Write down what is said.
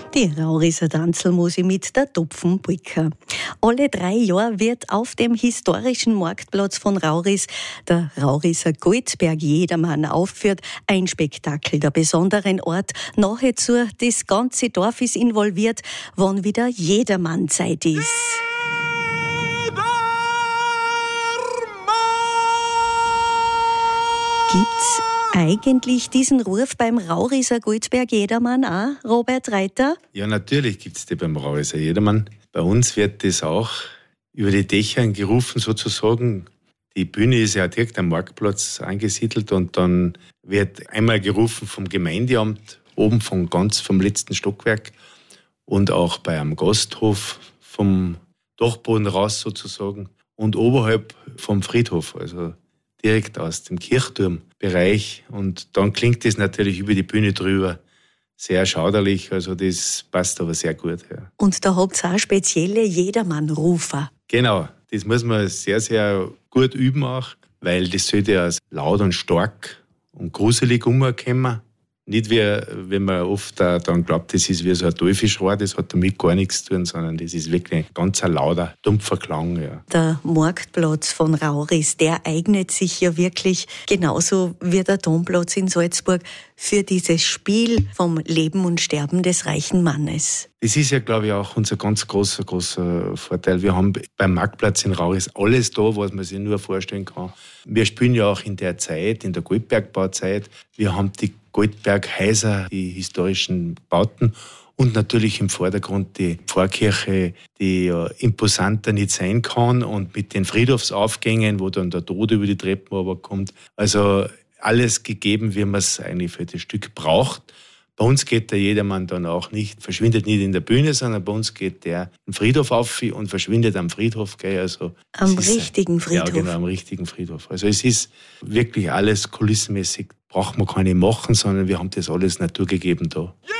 Die Rauriser Tanzelmusik mit der Tupfenpolka. Alle 3 Jahre wird auf dem historischen Marktplatz von Rauris der Rauriser Goldberg Jedermann aufgeführt. Ein Spektakel der besonderen Art. Nahezu das ganze Dorf ist involviert, wann wieder Jedermann-Zeit ist. Gibt's eigentlich diesen Ruf beim Rauriser Goldberg Jedermann auch, Robert Reiter? Ja, natürlich gibt es die beim Rauriser Jedermann. Bei uns wird das auch über die Dächer gerufen sozusagen. Die Bühne ist ja direkt am Marktplatz angesiedelt und dann wird einmal gerufen vom Gemeindeamt, oben vom letzten Stockwerk und auch bei einem Gasthof vom Dachboden raus sozusagen und oberhalb vom Friedhof, also direkt aus dem Kirchturmbereich. Und dann klingt das natürlich über die Bühne drüber sehr schauderlich, also das passt aber sehr gut. Ja. Und da habt ihr auch spezielle Jedermann-Rufer. Genau, das muss man sehr, sehr gut üben auch, weil das sollte ja laut und stark und gruselig umkommen. Nicht wie, wenn man oft dann glaubt, das ist wie so ein Teufelsschrei, das hat damit gar nichts zu tun, sondern das ist wirklich ein ganz lauter, dumpfer Klang. Ja. Der Marktplatz von Rauris, der eignet sich ja wirklich genauso wie der Domplatz in Salzburg für dieses Spiel vom Leben und Sterben des reichen Mannes. Das ist ja, glaube ich, auch unser ganz großer Vorteil. Wir haben beim Marktplatz in Rauris alles da, was man sich nur vorstellen kann. Wir spielen ja auch in der Zeit, in der Goldbergbauzeit. Wir haben die Goldberghäuser, die historischen Bauten und natürlich im Vordergrund die Pfarrkirche, die ja imposanter nicht sein kann und mit den Friedhofsaufgängen, wo dann der Tod über die Treppen runterkommt. Also alles gegeben, wie man es eigentlich für das Stück braucht. Bei uns geht der Jedermann dann auch nicht, verschwindet nicht in der Bühne, sondern bei uns geht der im Friedhof auf und verschwindet am Friedhof. Also am richtigen Friedhof? Ja, genau, am richtigen Friedhof. Also es ist wirklich alles kulissenmäßig, braucht man keine machen, sondern wir haben das alles naturgegeben da.